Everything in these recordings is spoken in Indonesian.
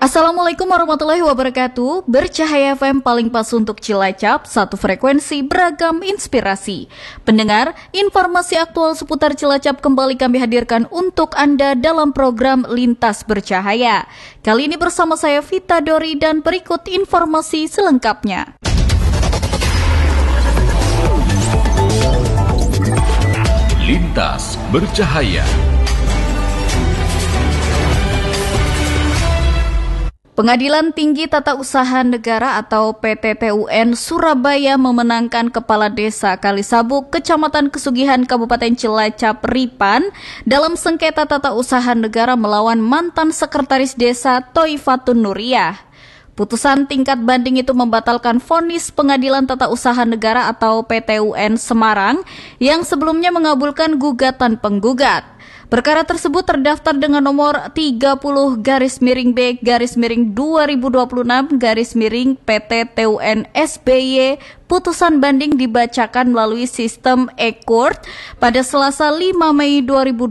Assalamualaikum warahmatullahi wabarakatuh. Bercahaya FM paling pas untuk Cilacap, satu frekuensi beragam inspirasi. Pendengar, informasi aktual seputar Cilacap kembali kami hadirkan untuk Anda dalam program Lintas Bercahaya. Kali ini bersama saya Vita Dori dan berikut informasi selengkapnya. Lintas Bercahaya. Pengadilan Tinggi Tata Usaha Negara atau PTTUN Surabaya memenangkan Kepala Desa Kalisabuk, Kecamatan Kesugihan, Kabupaten Cilacap, Ripan dalam sengketa tata usaha negara melawan mantan Sekretaris Desa Toifatun Nuriyah. Putusan tingkat banding itu membatalkan vonis Pengadilan Tata Usaha Negara atau PTUN Semarang yang sebelumnya mengabulkan gugatan penggugat. Perkara tersebut terdaftar dengan nomor 30-B/2026/PTTUN SBY. Putusan banding dibacakan melalui sistem e-court pada Selasa 5 Mei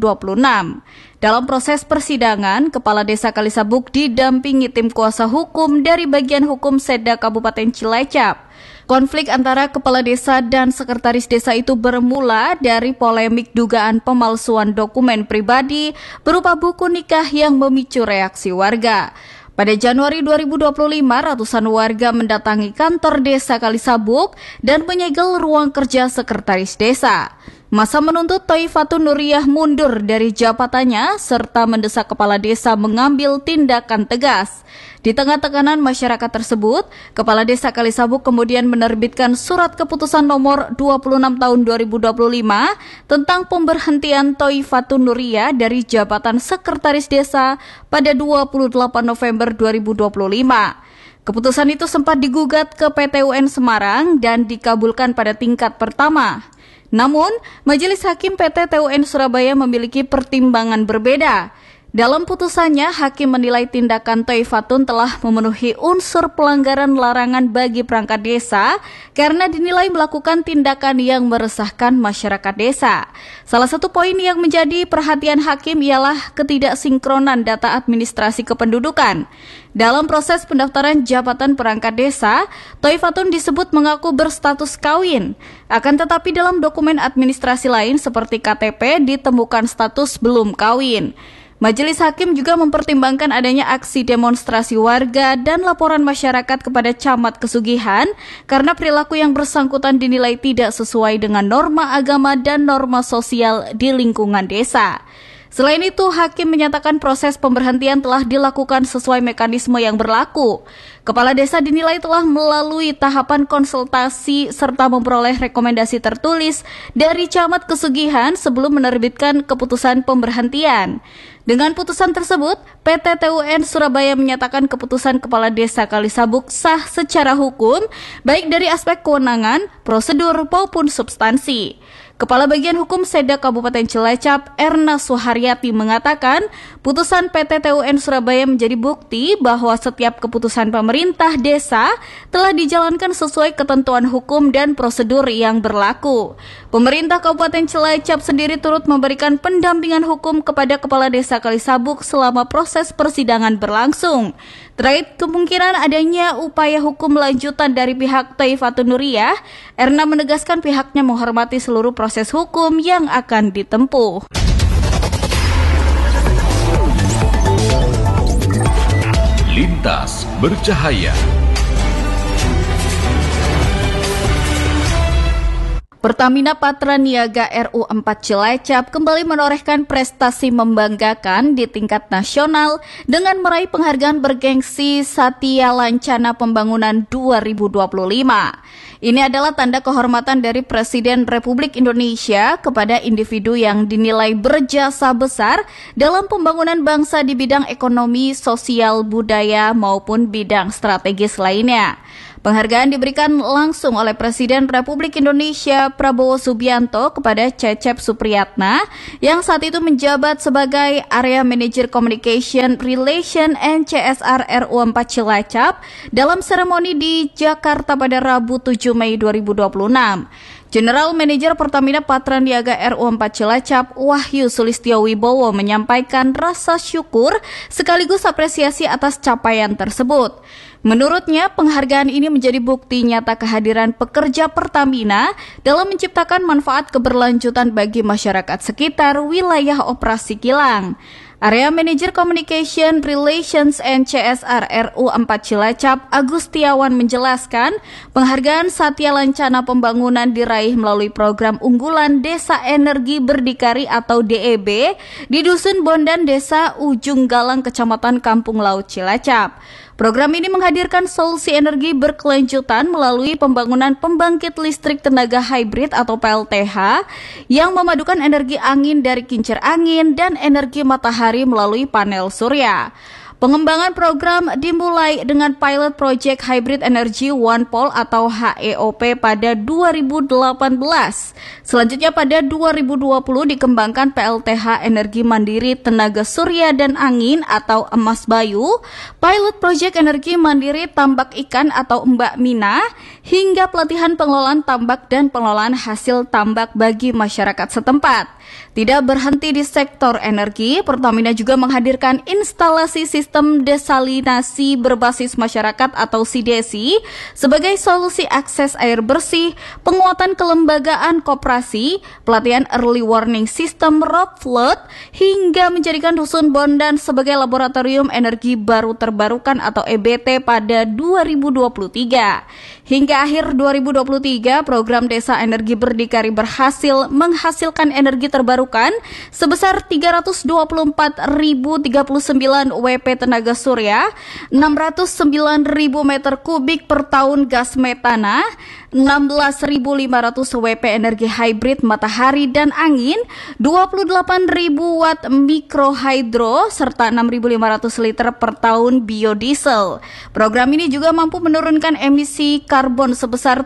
2026. Dalam proses persidangan, Kepala Desa Kalisabuk didampingi tim kuasa hukum dari Bagian Hukum Seda Kabupaten Cilacap. Konflik antara kepala desa dan sekretaris desa itu bermula dari polemik dugaan pemalsuan dokumen pribadi berupa buku nikah yang memicu reaksi warga. Pada Januari 2025, ratusan warga mendatangi kantor desa Kalisabuk dan menyegel ruang kerja sekretaris desa. Masa menuntut Toifatun Nuriyah mundur dari jabatannya serta mendesak kepala desa mengambil tindakan tegas. Di tengah tekanan masyarakat tersebut, Kepala Desa Kalisabuk kemudian menerbitkan surat keputusan nomor 26 tahun 2025 tentang pemberhentian Toifatun Nuriyah dari jabatan sekretaris desa pada 28 November 2025. Keputusan itu sempat digugat ke PTUN Semarang dan dikabulkan pada tingkat pertama. Namun, Majelis Hakim PTTUN Surabaya memiliki pertimbangan berbeda. Dalam putusannya, Hakim menilai tindakan Toifatun telah memenuhi unsur pelanggaran larangan bagi perangkat desa karena dinilai melakukan tindakan yang meresahkan masyarakat desa. Salah satu poin yang menjadi perhatian Hakim ialah ketidaksinkronan data administrasi kependudukan. Dalam proses pendaftaran jabatan perangkat desa, Toifatun disebut mengaku berstatus kawin. Akan tetapi dalam dokumen administrasi lain seperti KTP ditemukan status belum kawin. Majelis Hakim juga mempertimbangkan adanya aksi demonstrasi warga dan laporan masyarakat kepada Camat Kesugihan karena perilaku yang bersangkutan dinilai tidak sesuai dengan norma agama dan norma sosial di lingkungan desa. Selain itu, Hakim menyatakan proses pemberhentian telah dilakukan sesuai mekanisme yang berlaku. Kepala desa dinilai telah melalui tahapan konsultasi serta memperoleh rekomendasi tertulis dari Camat Kesugihan sebelum menerbitkan keputusan pemberhentian. Dengan putusan tersebut, PTTUN Surabaya menyatakan keputusan Kepala Desa Kalisabuk sah secara hukum, baik dari aspek kewenangan, prosedur, maupun substansi. Kepala Bagian Hukum Seda Kabupaten Cilacap, Erna Suharyati mengatakan, putusan PTTUN Surabaya menjadi bukti bahwa setiap keputusan pemerintah desa telah dijalankan sesuai ketentuan hukum dan prosedur yang berlaku. Pemerintah Kabupaten Cilacap sendiri turut memberikan pendampingan hukum kepada Kepala Desa Kalisabuk selama proses persidangan berlangsung. Terkait kemungkinan adanya upaya hukum lanjutan dari pihak Toifatun Nuriyah, Erna menegaskan pihaknya menghormati seluruh proses hukum yang akan ditempuh. Lintas Bercahaya. Pertamina Patraniaga RU4 Cilacap kembali menorehkan prestasi membanggakan di tingkat nasional dengan meraih penghargaan bergengsi Satya Lancana Pembangunan 2025. Ini adalah tanda kehormatan dari Presiden Republik Indonesia kepada individu yang dinilai berjasa besar dalam pembangunan bangsa di bidang ekonomi, sosial, budaya maupun bidang strategis lainnya. Penghargaan diberikan langsung oleh Presiden Republik Indonesia Prabowo Subianto kepada Cecep Supriyatna yang saat itu menjabat sebagai Area Manager Communication Relation and CSR RU4 Cilacap dalam seremoni di Jakarta pada Rabu 7 Mei 2026. General Manager Pertamina Patraniaga RU4 Cilacap, Wahyu Sulistyowibowo menyampaikan rasa syukur sekaligus apresiasi atas capaian tersebut. Menurutnya, penghargaan ini menjadi bukti nyata kehadiran pekerja Pertamina dalam menciptakan manfaat keberlanjutan bagi masyarakat sekitar wilayah operasi kilang. Area Manager Communication, Relations and CSR RU4 Cilacap, Agustiawan menjelaskan, penghargaan Satya Lancana Pembangunan diraih melalui program unggulan Desa Energi Berdikari atau DEB di Dusun Bondan, Desa Ujung Galang, Kecamatan Kampung Laut Cilacap. Program ini menghadirkan solusi energi berkelanjutan melalui pembangunan pembangkit listrik tenaga hybrid atau PLTH yang memadukan energi angin dari kincir angin dan energi matahari melalui panel surya. Pengembangan program dimulai dengan pilot project Hybrid Energy One Pole atau HEOP pada 2018. Selanjutnya pada 2020 dikembangkan PLTH Energi Mandiri Tenaga Surya dan Angin atau Emas Bayu, pilot project Energi Mandiri Tambak Ikan atau Mbak Mina, hingga pelatihan pengelolaan tambak dan pengelolaan hasil tambak bagi masyarakat setempat. Tidak berhenti di sektor energi, Pertamina juga menghadirkan instalasi sistem desalinasi berbasis masyarakat atau SIDESI sebagai solusi akses air bersih, penguatan kelembagaan koperasi, pelatihan early warning system rock flood, hingga menjadikan Dusun Bondan sebagai laboratorium energi baru terbarukan atau EBT pada 2023. Hingga akhir 2023, program Desa Energi Berdikari berhasil menghasilkan energi terbarukan sebesar 324.039 WP tenaga surya, 609.000 meter kubik per tahun gas metana, 16.500 WP energi hybrid matahari dan angin, 28.000 watt mikrohidro, serta 6.500 liter per tahun biodiesel. Program ini juga mampu menurunkan emisi karbon sebesar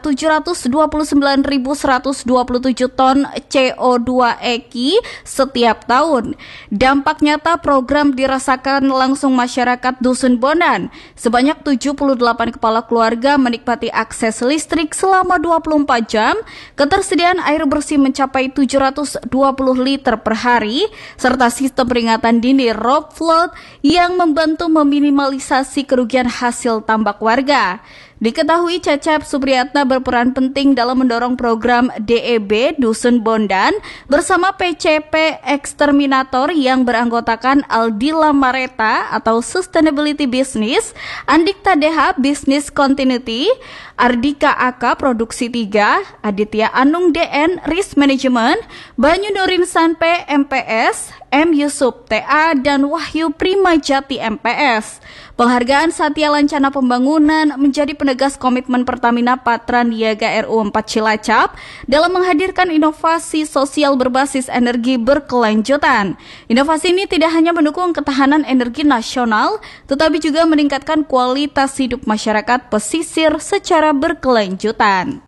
729.127 ton CO2 eki setiap tahun. Dampak nyata program dirasakan langsung masyarakat Dusun Bondan. Sebanyak 78 kepala keluarga menikmati akses listrik selama 24 jam, ketersediaan air bersih mencapai 720 liter per hari, serta sistem peringatan dini rock flood yang membantu meminimalisasi kerugian hasil tambak warga. Diketahui Cecep Supriyatna berperan penting dalam mendorong program DEB Dusun Bondan bersama PCP Exterminator yang beranggotakan Aldila Mareta atau Sustainability Business, Andikta DH Business Continuity, Ardika AK Produksi 3, Aditya Anung DN Risk Management, Banyu Nurin Sanpe MPS, M. Yusuf TA, dan Wahyu Primajati MPS. Penghargaan Satya Lancana Pembangunan menjadi penegas komitmen Pertamina Patraniaga RU4 Cilacap dalam menghadirkan inovasi sosial berbasis energi berkelanjutan. Inovasi ini tidak hanya mendukung ketahanan energi nasional, tetapi juga meningkatkan kualitas hidup masyarakat pesisir secara berkelanjutan.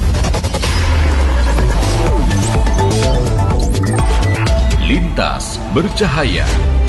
Lintas Bercahaya.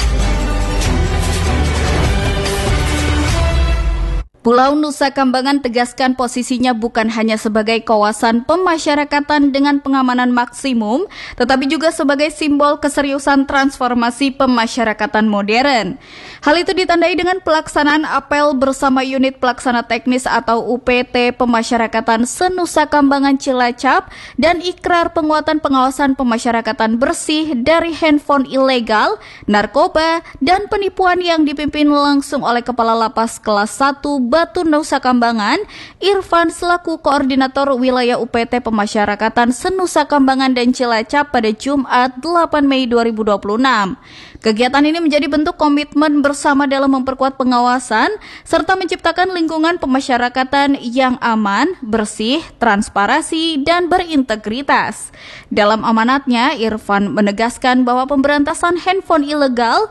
Pulau Nusa Kambangan tegaskan posisinya bukan hanya sebagai kawasan pemasyarakatan dengan pengamanan maksimum, tetapi juga sebagai simbol keseriusan transformasi pemasyarakatan modern. Hal itu ditandai dengan pelaksanaan apel bersama unit pelaksana teknis atau UPT Pemasyarakatan Senusa Kambangan Cilacap dan ikrar penguatan pengawasan pemasyarakatan bersih dari handphone ilegal, narkoba, dan penipuan yang dipimpin langsung oleh Kepala Lapas Kelas 1 Batu Nusa Kambangan, Irfan selaku Koordinator Wilayah UPT Pemasyarakatan Senusa Kambangan dan Cilacap pada Jumat 8 Mei 2026. Kegiatan ini menjadi bentuk komitmen bersama dalam memperkuat pengawasan serta menciptakan lingkungan pemasyarakatan yang aman, bersih, transparansi, dan berintegritas. Dalam amanatnya, Irfan menegaskan bahwa pemberantasan handphone ilegal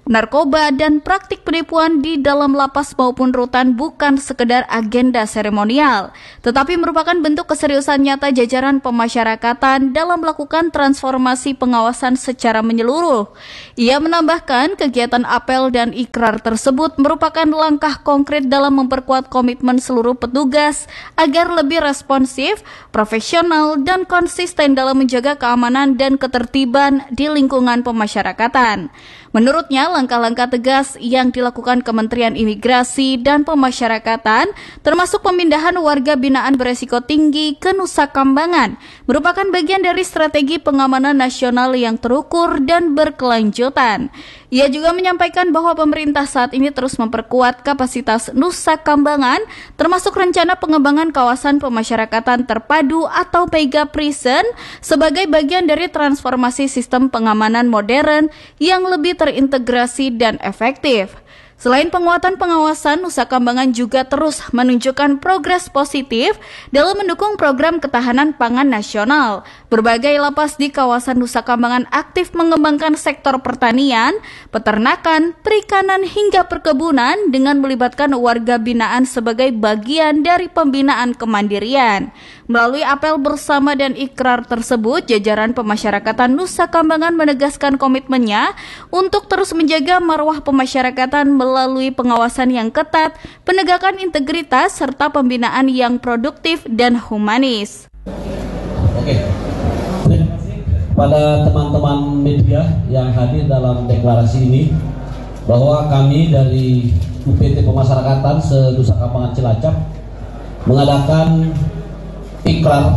Narkoba dan praktik penipuan di dalam lapas maupun rutan bukan sekedar agenda seremonial, tetapi merupakan bentuk keseriusan nyata jajaran pemasyarakatan dalam melakukan transformasi pengawasan secara menyeluruh. Ia menambahkan kegiatan apel dan ikrar tersebut merupakan langkah konkret dalam memperkuat komitmen seluruh petugas agar lebih responsif, profesional, dan konsisten dalam menjaga keamanan dan ketertiban di lingkungan pemasyarakatan. Menurutnya, langkah-langkah tegas yang dilakukan Kementerian Imigrasi dan Pemasyarakatan, termasuk pemindahan warga binaan beresiko tinggi ke Nusa Kambangan, merupakan bagian dari strategi pengamanan nasional yang terukur dan berkelanjutan. Ia juga menyampaikan bahwa pemerintah saat ini terus memperkuat kapasitas Nusa Kambangan, termasuk rencana pengembangan kawasan pemasyarakatan terpadu atau Mega Prison sebagai bagian dari transformasi sistem pengamanan modern yang lebih terintegrasi dan efektif. Selain penguatan pengawasan, Nusa Kambangan juga terus menunjukkan progres positif dalam mendukung program ketahanan pangan nasional. Berbagai lapas di kawasan Nusa Kambangan aktif mengembangkan sektor pertanian, peternakan, perikanan hingga perkebunan dengan melibatkan warga binaan sebagai bagian dari pembinaan kemandirian. Melalui apel bersama dan ikrar tersebut, jajaran pemasyarakatan Nusa Kambangan menegaskan komitmennya untuk terus menjaga marwah pemasyarakatan melalui pengawasan yang ketat, penegakan integritas, serta pembinaan yang produktif dan humanis. Oke, terima kasih pada teman-teman media yang hadir dalam deklarasi ini, bahwa kami dari UPT Pemasyarakatan se-Nusa Kambangan Cilacap mengadakan ikrar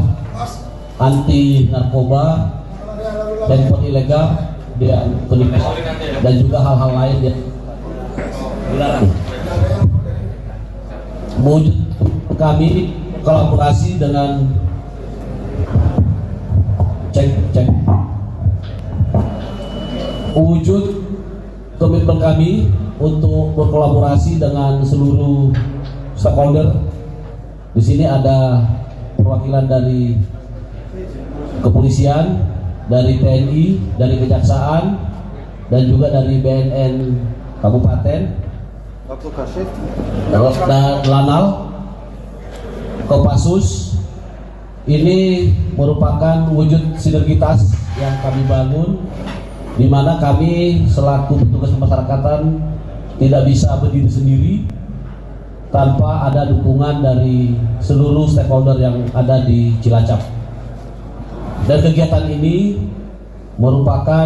anti narkoba, handphone ilegal, dan penipuan, dan juga hal-hal lain yang dilarang. Wujud kami kolaborasi dengan wujud komitmen kami untuk berkolaborasi dengan seluruh stakeholder. Di sini ada perwakilan dari kepolisian, dari TNI, dari kejaksaan, dan juga dari BNN Kabupaten, dan Lanal, Kopassus. Ini merupakan wujud sinergitas yang kami bangun, di mana kami selaku petugas pemasyarakatan tidak bisa berdiri sendiri tanpa ada dukungan dari seluruh stakeholder yang ada di Cilacap. Dan kegiatan ini merupakan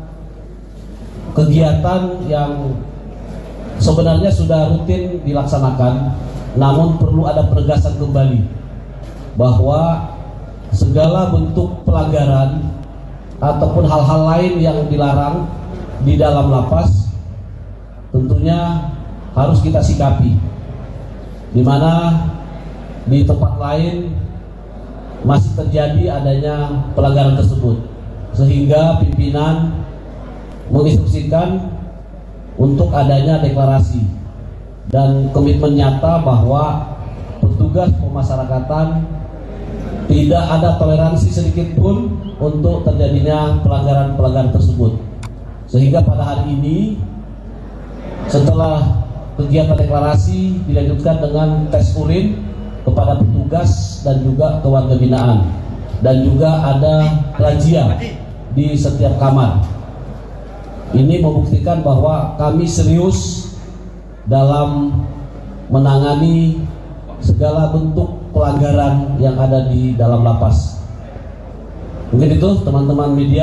kegiatan yang sebenarnya sudah rutin dilaksanakan, namun perlu ada penegasan kembali bahwa segala bentuk pelanggaran ataupun hal-hal lain yang dilarang di dalam lapas tentunya harus kita sikapi, di mana di tempat lain masih terjadi adanya pelanggaran tersebut, sehingga pimpinan menginstruksikan untuk adanya deklarasi dan komitmen nyata bahwa petugas pemasyarakatan tidak ada toleransi sedikit pun untuk terjadinya pelanggaran-pelanggaran tersebut. Sehingga pada hari ini, setelah kegiatan deklarasi dilanjutkan dengan tes urin kepada petugas dan juga keluarga binaan, dan juga ada razia di setiap kamar. Ini membuktikan bahwa kami serius dalam menangani segala bentuk pelanggaran yang ada di dalam lapas. Mungkin itu teman-teman media.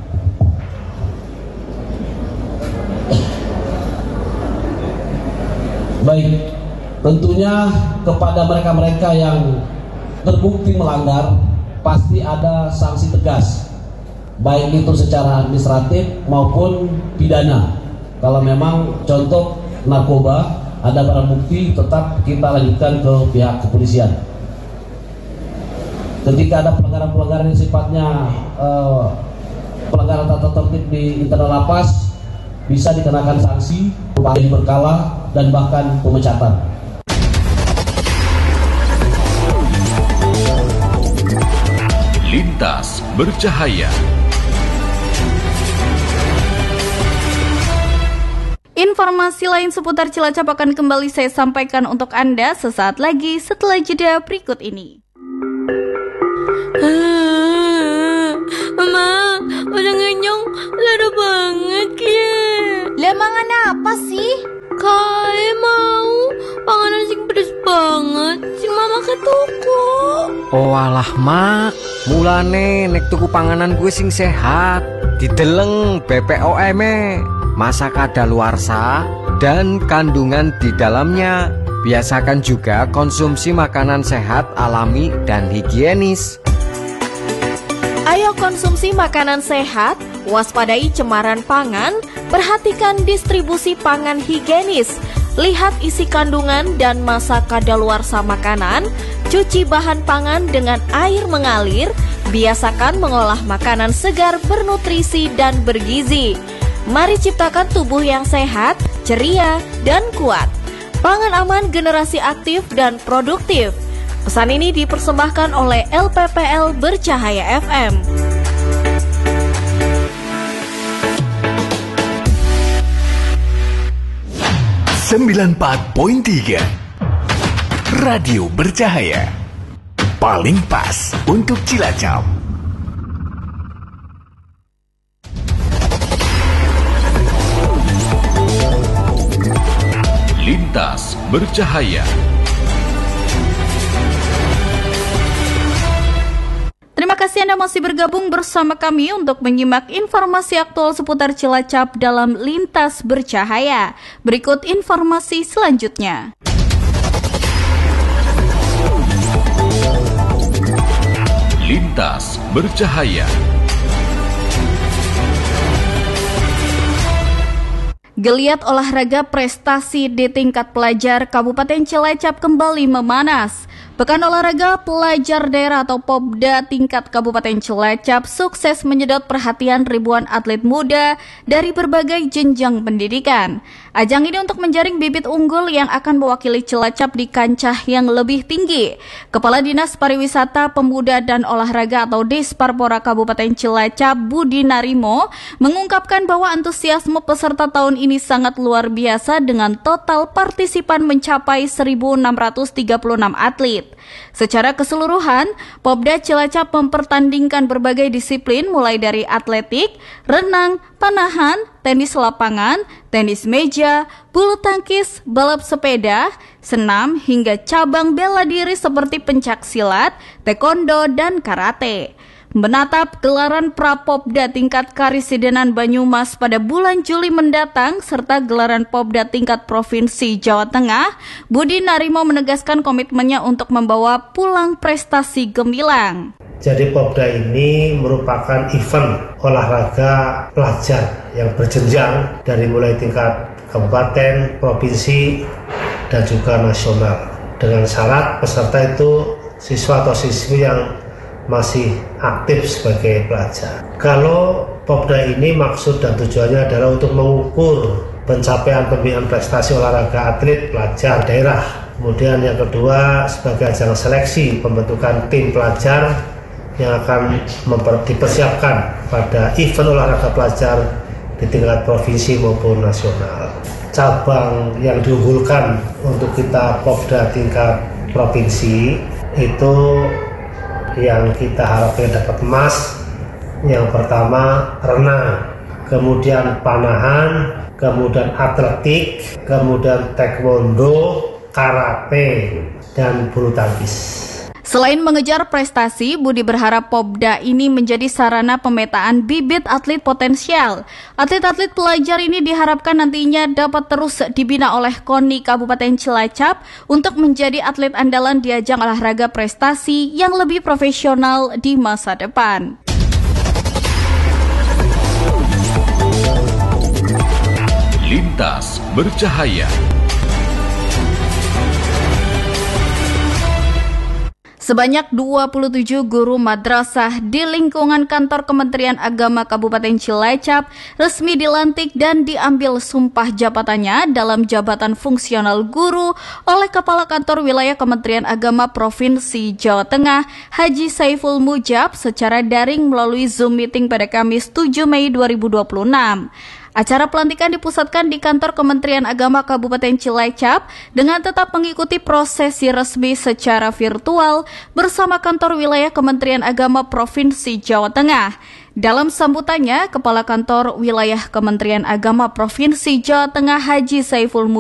Baik, tentunya kepada mereka-mereka yang terbukti melanggar pasti ada sanksi tegas, baik itu secara administratif maupun pidana. Kalau memang contoh narkoba ada barang bukti, tetap kita lanjutkan ke pihak kepolisian. Ketika ada pelanggaran-pelanggaran yang sifatnya pelanggaran tata tertib di internal lapas, bisa dikenakan sanksi, upaya berkala, dan bahkan pemecatan. Lintas Bercahaya. Informasi lain seputar Cilacap akan kembali saya sampaikan untuk Anda sesaat lagi setelah jeda berikut ini. Mama, udah ngenyong, lada banget ya. Lah mangan apa sih? Kayak mau panganan sing pedes banget, sing mama ke toko. Oh alah mak, mulane nek tuku panganan gue sing sehat, dideleng BPOM, masa kadaluarsa dan kandungan di dalamnya. Biasakan juga konsumsi makanan sehat, alami dan higienis. Ayo konsumsi makanan sehat, waspadai cemaran pangan, perhatikan distribusi pangan higienis, lihat isi kandungan dan masa kadaluarsa makanan, cuci bahan pangan dengan air mengalir, biasakan mengolah makanan segar bernutrisi dan bergizi. Mari ciptakan tubuh yang sehat, ceria, dan kuat. Pangan aman generasi aktif dan produktif. Pesan ini dipersembahkan oleh LPPL Bercahaya FM. .3 Radio Bercahaya, paling pas untuk Cilacap. Lintas Bercahaya. Terima kasih Anda masih bergabung bersama kami untuk menyimak informasi aktual seputar Cilacap dalam Lintas Bercahaya. Berikut informasi selanjutnya. Lintas Bercahaya. Geliat olahraga prestasi di tingkat pelajar Kabupaten Cilacap kembali memanas. Pekan Olahraga Pelajar Daerah atau Popda tingkat Kabupaten Cilacap sukses menyedot perhatian ribuan atlet muda dari berbagai jenjang pendidikan. Ajang ini untuk menjaring bibit unggul yang akan mewakili Cilacap di kancah yang lebih tinggi. Kepala Dinas Pariwisata, Pemuda dan Olahraga atau Disparpora Kabupaten Cilacap, Budi Narimo, mengungkapkan bahwa antusiasme peserta tahun ini sangat luar biasa dengan total partisipan mencapai 1.636 atlet. Secara keseluruhan, Popda Cilacap mempertandingkan berbagai disiplin mulai dari atletik, renang, panahan, tenis lapangan, tenis meja, bulu tangkis, balap sepeda, senam, hingga cabang bela diri seperti pencaksilat, taekwondo, dan karate. Menatap gelaran Prapopda tingkat Karisidenan Banyumas pada bulan Juli mendatang serta gelaran Popda tingkat Provinsi Jawa Tengah, Budi Narimo menegaskan komitmennya untuk membawa pulang prestasi gemilang. Jadi Popda ini merupakan event olahraga pelajar yang berjenjang dari mulai tingkat kabupaten, provinsi, dan juga nasional. Dengan syarat peserta itu siswa atau siswi yang masih aktif sebagai pelajar. Kalau Popda ini maksud dan tujuannya adalah untuk mengukur pencapaian pembinaan prestasi olahraga atlet pelajar daerah. Kemudian yang kedua sebagai ajang seleksi pembentukan tim pelajar yang akan dipersiapkan pada event olahraga pelajar di tingkat provinsi maupun nasional. Cabang yang diunggulkan untuk kita Popda tingkat provinsi itu yang kita harapkan dapat emas, yang pertama renang, kemudian panahan, kemudian atletik, kemudian taekwondo, karate, dan bulu tangkis. Selain mengejar prestasi, Budi berharap Popda ini menjadi sarana pemetaan bibit atlet potensial. Atlet-atlet pelajar ini diharapkan nantinya dapat terus dibina oleh KONI Kabupaten Cilacap untuk menjadi atlet andalan di ajang olahraga prestasi yang lebih profesional di masa depan. Lintas Bercahaya. Sebanyak 27 guru madrasah di lingkungan kantor Kementerian Agama Kabupaten Cilacap resmi dilantik dan diambil sumpah jabatannya dalam jabatan fungsional guru oleh Kepala Kantor Wilayah Kementerian Agama Provinsi Jawa Tengah, Haji Saiful Mujab, secara daring melalui Zoom meeting pada Kamis 7 Mei 2026. Acara pelantikan dipusatkan di kantor Kementerian Agama Kabupaten Cilacap dengan tetap mengikuti prosesi resmi secara virtual bersama kantor wilayah Kementerian Agama Provinsi Jawa Tengah. Dalam sambutannya, Kepala Kantor Wilayah Kementerian Agama Provinsi Jawa Tengah Haji Saiful